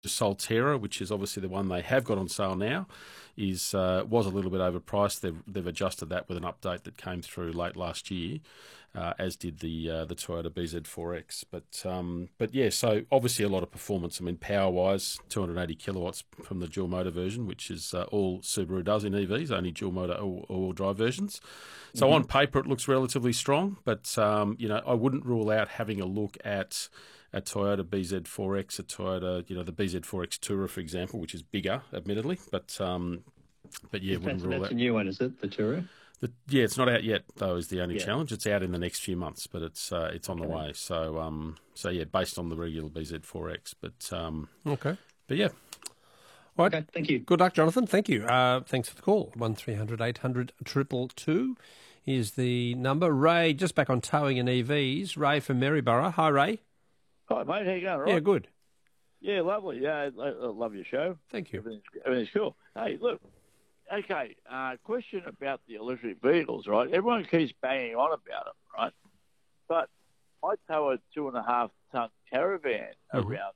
Solterra, which is obviously the one they have got on sale now, was a little bit overpriced. They've adjusted that with an update that came through late last year, as did the Toyota BZ4X. But yeah, so obviously a lot of performance. I mean, power wise, 280 kilowatts from the dual motor version, which is all Subaru does in EVs, only dual motor all-wheel drive versions. So on paper it looks relatively strong, but I wouldn't rule out having a look at a Toyota BZ4X, a Toyota, the BZ4X Tourer, for example, which is bigger, admittedly, but yeah, wouldn't rule out. That's a new one, is it, the Tourer? Yeah, it's not out yet, though, is the only challenge. It's out in the next few months, but it's on the way. So yeah, based on the regular BZ4X, but yeah. All right. Okay, thank you. Good luck, Jonathan. Thank you. Thanks for the call. 1300 800 222 is the number. Ray, just back on towing and EVs. Ray from Maryborough. Hi, Ray. Hi, mate. How you going? All right? Yeah, good. Yeah, lovely. Yeah, I love your show. Thank you. Everything's cool. Hey, look. Okay, question about the electric vehicles, right? Everyone keeps banging on about them, right? But I tow a 2.5-ton caravan around.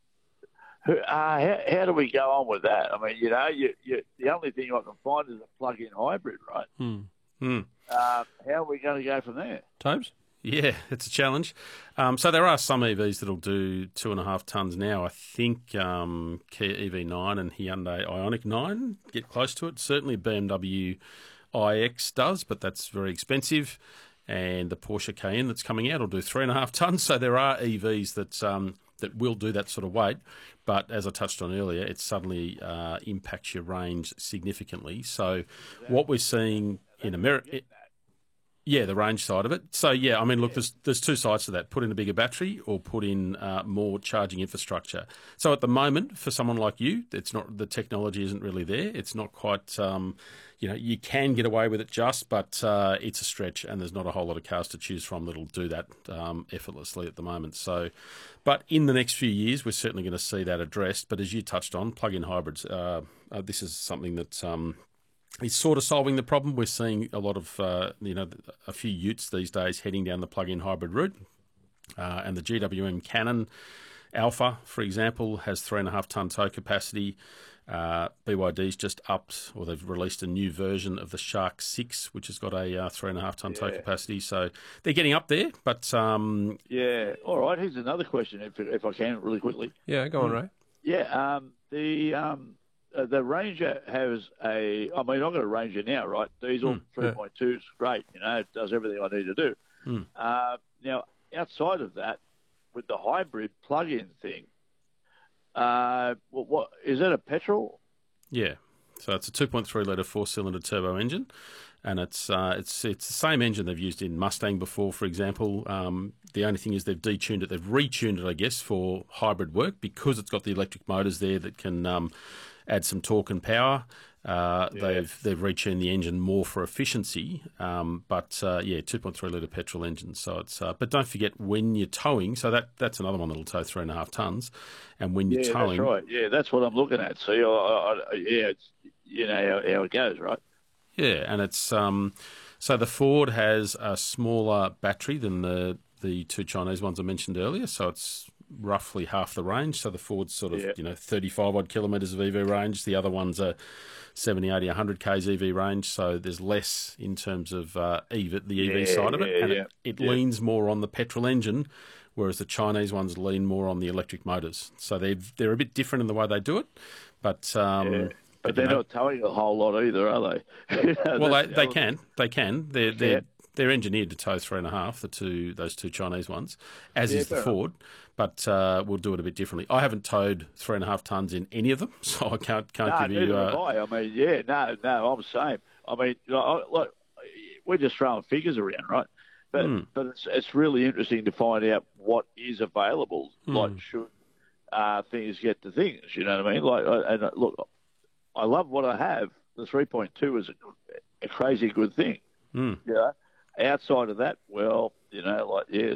How do we go on with that? I mean, the only thing I can find is a plug-in hybrid, right? How are we going to go from there? Tobes? Yeah, it's a challenge. So there are some EVs that'll do 2.5 tonnes now. I think Kia EV9 and Hyundai Ioniq 9 get close to it. Certainly BMW iX does, but that's very expensive. And the Porsche Cayenne that's coming out will do 3.5 tonnes. So there are EVs that will do that sort of weight. But as I touched on earlier, it suddenly impacts your range significantly. So what we're seeing in America... Yeah, the range side of it. So, yeah, I mean, look, there's two sides to that. Put in a bigger battery or put in more charging infrastructure. So at the moment, for someone like you, the technology isn't really there. It's not quite, you can get away with it but it's a stretch and there's not a whole lot of cars to choose from that'll do that effortlessly at the moment. So, but in the next few years, we're certainly going to see that addressed. But as you touched on, plug-in hybrids, this is something that... It's sort of solving the problem. We're seeing a lot of, a few utes these days heading down the plug-in hybrid route. And the GWM Cannon Alpha, for example, has 3.5-tonne tow capacity. BYD's just upped, or they've released a new version of the Shark 6, which has got a 3.5-tonne tow capacity. So they're getting up there, but... Yeah, all right. Here's another question, if I can, really quickly. Yeah, go on, Ray. Yeah, the Ranger has I've got a Ranger now, right? Diesel 3.2 is great. It does everything I need to do. Now, outside of that, with the hybrid plug-in thing, what is that, a petrol? Yeah. So it's a 2.3 litre 4-cylinder turbo engine, and it's the same engine they've used in Mustang before, for example. The only thing is they've detuned it, they've retuned it, I guess, for hybrid work because it's got the electric motors there that can add some torque and power. They've retuned the engine more for efficiency, but 2.3 litre petrol engine. So it's but don't forget when you're towing. So that's another one that'll tow 3.5 tonnes, and when you're towing, that's right. Yeah, that's what I'm looking at. See, it's how it goes, right? Yeah, and it's so the Ford has a smaller battery than the two Chinese ones I mentioned earlier. So it's roughly half the range. So the Ford's sort of 35 odd kilometres of EV range. The other one's a 70, 80, 100 k's EV range. So there's less in terms of the EV side of it, and it leans more on the petrol engine, whereas the Chinese ones lean more on the electric motors. So they're a bit different in the way they do it, but. But they're not towing a whole lot either, are they? Well, they can. They're engineered to tow 3.5. Those two Chinese ones, as is the Ford. But we'll do it a bit differently. I haven't towed 3.5 tonnes in any of them, so I can't give you. I mean, I'm the same. I mean, look, we're just throwing figures around, right? But it's really interesting to find out what is available. Like, should things get to things? You know what I mean? Look, I love what I have. The 3.2 is a crazy good thing. Outside of that, well,